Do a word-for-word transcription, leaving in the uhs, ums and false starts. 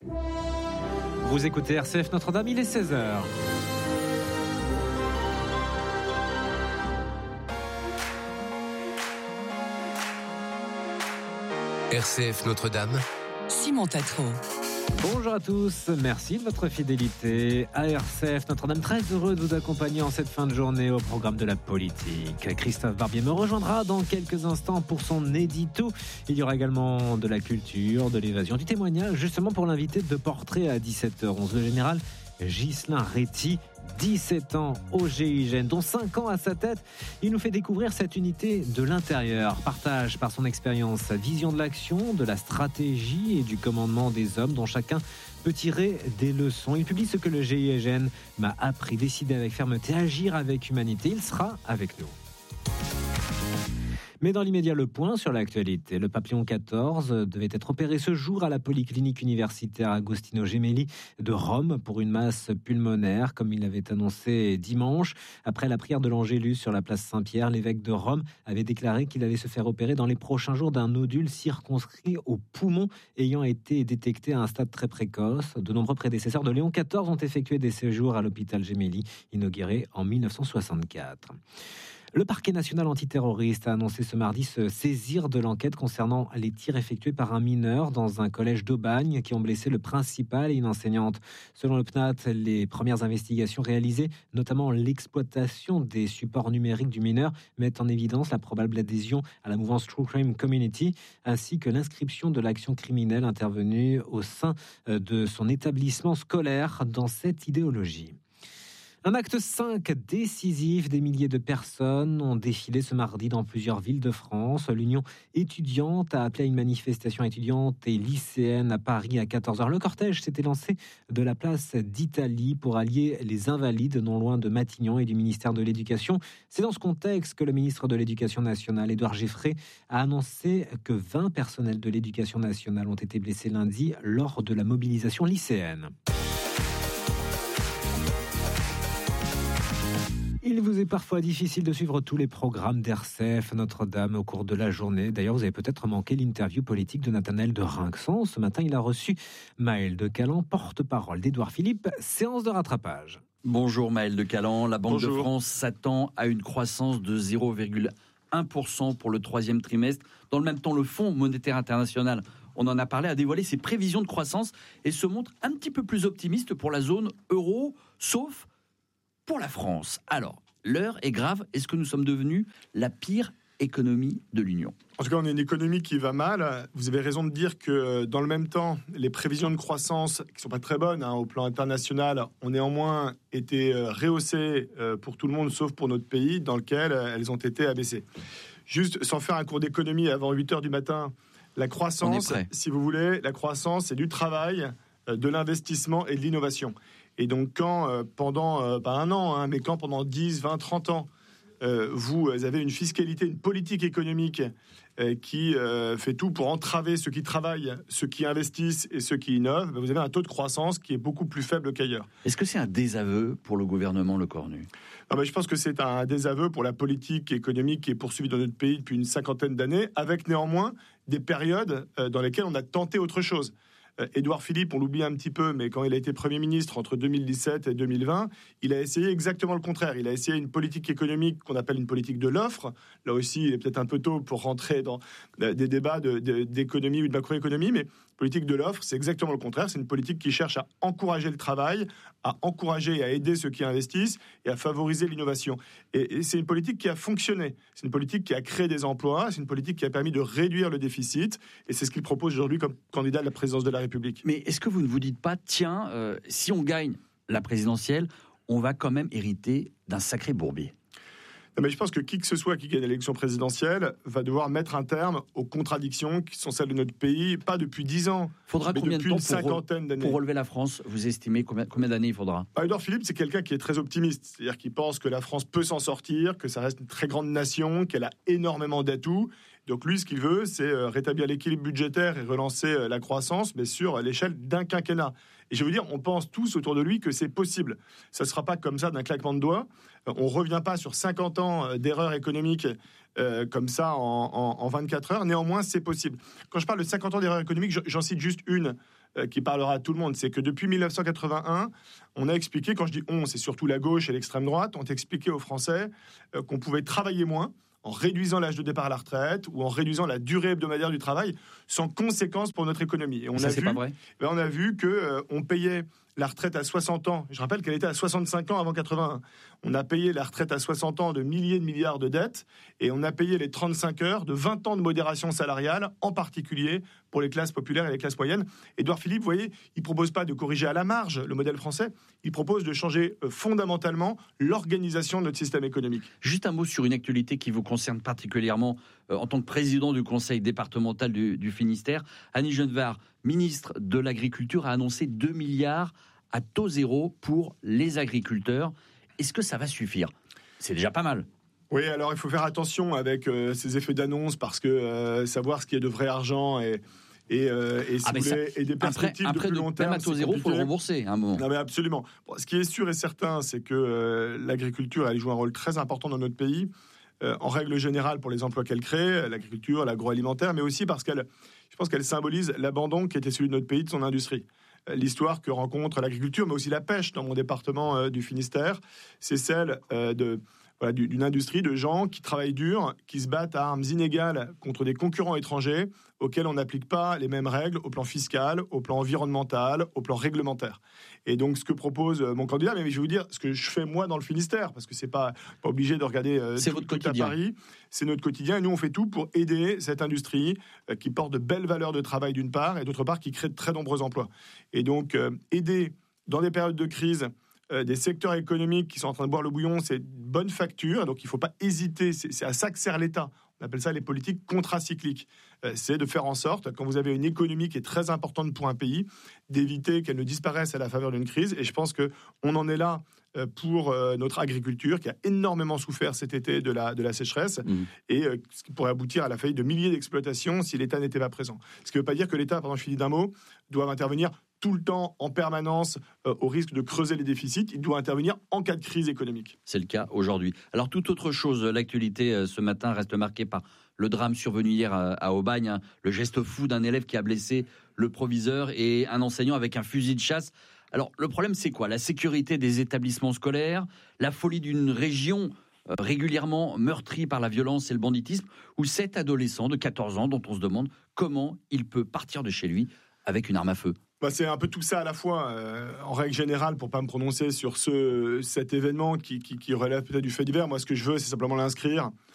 Vous écoutez R C F Notre-Dame, il est seize heures. R C F Notre-Dame, Simon Tatro. Bonjour à tous, merci de votre fidélité à R C F Notre-Dame. Très heureux de vous accompagner en cette fin de journée au programme de la politique. Christophe Barbier me rejoindra dans quelques instants pour son édito. Il y aura également de la culture, de l'évasion, du témoignage, justement pour l'invité de portrait à dix-sept heures onze. Le général Ghislain Réty, dix-sept ans au G I G N, dont cinq ans à sa tête. Il nous fait découvrir cette unité de l'intérieur. Partage par son expérience sa vision de l'action, de la stratégie et du commandement des hommes dont chacun peut tirer des leçons. Il publie ce que le G I G N m'a appris, décider avec fermeté, agir avec humanité. Il sera avec nous. Mais dans l'immédiat, le point sur l'actualité. Le papillon quatorze devait être opéré ce jour à la polyclinique universitaire Agostino Gemelli de Rome pour une masse pulmonaire, comme il l'avait annoncé dimanche. Après la prière de l'Angélus sur la place Saint-Pierre, l'évêque de Rome avait déclaré qu'il allait se faire opérer dans les prochains jours d'un nodule circonscrit au poumon ayant été détecté à un stade très précoce. De nombreux prédécesseurs de Léon quatorze ont effectué des séjours à l'hôpital Gemelli, inauguré en dix-neuf cent soixante-quatre. Le parquet national antiterroriste a annoncé ce mardi se saisir de l'enquête concernant les tirs effectués par un mineur dans un collège d'Aubagne qui ont blessé le principal et une enseignante. Selon le P N A T, les premières investigations réalisées, notamment l'exploitation des supports numériques du mineur, mettent en évidence la probable adhésion à la mouvance True Crime Community ainsi que l'inscription de l'action criminelle intervenue au sein de son établissement scolaire dans cette idéologie. Un acte cinq décisif, des milliers de personnes ont défilé ce mardi dans plusieurs villes de France. L'Union étudiante a appelé à une manifestation étudiante et lycéenne à Paris à quatorze heures. Le cortège s'était lancé de la place d'Italie pour allier les Invalides, non loin de Matignon et du ministère de l'Éducation. C'est dans ce contexte que le ministre de l'Éducation nationale, Édouard Geffray, a annoncé que vingt personnels de l'Éducation nationale ont été blessés lundi lors de la mobilisation lycéenne. Il vous est parfois difficile de suivre tous les programmes d'R C F Notre-Dame au cours de la journée. D'ailleurs, vous avez peut-être manqué l'interview politique de Nathanaël de Rinxon. Ce matin, il a reçu Maël de Calan, porte-parole d'Édouard Philippe. Séance de rattrapage. Bonjour Maël de Calan. La Banque Bonjour. de France s'attend à une croissance de zéro virgule un pour cent pour le troisième trimestre. Dans le même temps, le Fonds monétaire international, on en a parlé, a dévoilé ses prévisions de croissance et se montre un petit peu plus optimiste pour la zone euro, sauf pour la France. Alors, l'heure est grave. Est-ce que nous sommes devenus la pire économie de l'Union ? En tout cas, on a une économie qui va mal. Vous avez raison de dire que dans le même temps, les prévisions de croissance, qui ne sont pas très bonnes hein, au plan international, ont néanmoins été rehaussées pour tout le monde, sauf pour notre pays, dans lequel elles ont été abaissées. Juste, sans faire un cours d'économie avant huit heures du matin, la croissance, si vous voulez, la croissance, c'est du travail, de l'investissement et de l'innovation. Et donc, quand euh, pendant, euh, pas un an, hein, mais quand pendant dix, vingt, trente ans, euh, vous avez une fiscalité, une politique économique euh, qui euh, fait tout pour entraver ceux qui travaillent, ceux qui investissent et ceux qui innovent, ben vous avez un taux de croissance qui est beaucoup plus faible qu'ailleurs. Est-ce que c'est un désaveu pour le gouvernement Lecornu ? Ah ben, je pense que c'est un désaveu pour la politique économique qui est poursuivie dans notre pays depuis une cinquantaine d'années, avec néanmoins des périodes euh, dans lesquelles on a tenté autre chose. Euh, Édouard Philippe, on l'oublie un petit peu, mais quand il a été Premier ministre entre deux mille dix-sept et deux mille vingt, il a essayé exactement le contraire. Il a essayé une politique économique qu'on appelle une politique de l'offre. Là aussi, il est peut-être un peu tôt pour rentrer dans euh, des débats de, de, d'économie ou de macroéconomie, mais politique de l'offre, c'est exactement le contraire. C'est une politique qui cherche à encourager le travail, à encourager et à aider ceux qui investissent et à favoriser l'innovation. Et, et c'est une politique qui a fonctionné. C'est une politique qui a créé des emplois. C'est une politique qui a permis de réduire le déficit. Et c'est ce qu'il propose aujourd'hui comme candidat à la présidence de la République. Mais est-ce que vous ne vous dites pas, tiens, euh, si on gagne la présidentielle, on va quand même hériter d'un sacré bourbier ? Non, mais je pense que qui que ce soit qui gagne l'élection présidentielle va devoir mettre un terme aux contradictions qui sont celles de notre pays, pas depuis dix ans, faudra mais combien depuis de temps une cinquantaine d'années. Pour relever la France, vous estimez combien, combien d'années il faudra ? bah, Édouard Philippe, c'est quelqu'un qui est très optimiste, c'est-à-dire qu'il pense que la France peut s'en sortir, que ça reste une très grande nation, qu'elle a énormément d'atouts. Donc lui, ce qu'il veut, c'est rétablir l'équilibre budgétaire et relancer la croissance, mais sur l'échelle d'un quinquennat. Et je veux dire, on pense tous autour de lui que c'est possible. Ça ne sera pas comme ça d'un claquement de doigts. On ne revient pas sur cinquante ans d'erreurs économiques euh, comme ça en, en, en vingt-quatre heures. Néanmoins, c'est possible. Quand je parle de cinquante ans d'erreurs économiques, j'en cite juste une. euh, qui parlera à tout le monde. C'est que depuis mille neuf cent quatre-vingt-un, on a expliqué, quand je dis on, c'est surtout la gauche et l'extrême droite, on a expliqué aux Français euh, qu'on pouvait travailler moins en réduisant l'âge de départ à la retraite ou en réduisant la durée hebdomadaire du travail, sans conséquence pour notre économie. Et on ça, a c'est vu, pas vrai. ben on a vu que euh, on payait la retraite à soixante ans. Je rappelle qu'elle était à soixante-cinq ans avant quatre-vingt-un. On a payé la retraite à soixante ans de milliers de milliards de dettes et on a payé les trente-cinq heures de vingt ans de modération salariale, en particulier pour les classes populaires et les classes moyennes. Édouard Philippe, vous voyez, il ne propose pas de corriger à la marge le modèle français, il propose de changer euh, fondamentalement l'organisation de notre système économique. Juste un mot sur une actualité qui vous concerne particulièrement euh, en tant que président du conseil départemental du, du Finistère. Annie Genevard, ministre de l'Agriculture, a annoncé deux milliards à taux zéro pour les agriculteurs. Est-ce que ça va suffire ? C'est déjà pas mal. Oui, alors il faut faire attention avec euh, ces effets d'annonce parce que euh, savoir ce qui est de vrai argent et, et, euh, et, si Ah, vous mais ça- voulez, et des perspectives Après, après de plus de- long terme, même à taux c'est zéro, il faut le compliqué. rembourser à un moment. Non mais absolument. Bon, ce qui est sûr et certain, c'est que euh, l'agriculture, elle joue un rôle très important dans notre pays. Euh, en règle générale, pour les emplois qu'elle crée, l'agriculture, l'agroalimentaire, mais aussi parce qu'elle, je pense qu'elle symbolise l'abandon qui était celui de notre pays, de son industrie. Euh, L'histoire que rencontre l'agriculture, mais aussi la pêche dans mon département euh, du Finistère, c'est celle euh, de voilà, d'une industrie de gens qui travaillent dur, qui se battent à armes inégales contre des concurrents étrangers auxquels on n'applique pas les mêmes règles au plan fiscal, au plan environnemental, au plan réglementaire. Et donc, ce que propose mon candidat, mais je vais vous dire ce que je fais moi dans le Finistère, parce que c'est pas, pas obligé de regarder euh, C'est tout, votre tout à quotidien. Paris, c'est notre quotidien. Et nous, on fait tout pour aider cette industrie euh, qui porte de belles valeurs de travail d'une part, et d'autre part, qui crée de très nombreux emplois. Et donc, euh, aider dans des périodes de crise euh, des secteurs économiques qui sont en train de boire le bouillon, c'est une bonne facture. Donc, il ne faut pas hésiter. C'est, c'est à ça que sert l'État. On appelle ça les politiques contracycliques. Euh, c'est de faire en sorte, quand vous avez une économie qui est très importante pour un pays, d'éviter qu'elle ne disparaisse à la faveur d'une crise. Et je pense qu'on en est là euh, pour euh, notre agriculture, qui a énormément souffert cet été de la, de la sécheresse, Mmh. et euh, ce qui pourrait aboutir à la faillite de milliers d'exploitations si l'État n'était pas présent. Ce qui ne veut pas dire que l'État, pardon, je finis d'un mot, doit intervenir tout le temps, en permanence, euh, au risque de creuser les déficits. Il doit intervenir en cas de crise économique. C'est le cas aujourd'hui. Alors, toute autre chose, l'actualité euh, ce matin reste marquée par le drame survenu hier à, à Aubagne, hein, le geste fou d'un élève qui a blessé le proviseur et un enseignant avec un fusil de chasse. Alors, le problème, c'est quoi ? La sécurité des établissements scolaires, la folie d'une région euh, régulièrement meurtrie par la violence et le banditisme, ou cet adolescent de quatorze ans dont on se demande comment il peut partir de chez lui avec une arme à feu. Bah, c'est un peu tout ça à la fois. Euh, en règle générale, pour ne pas me prononcer sur ce, cet événement qui, qui, qui relève peut-être du fait divers, moi, ce que je veux, c'est simplement l'inscrire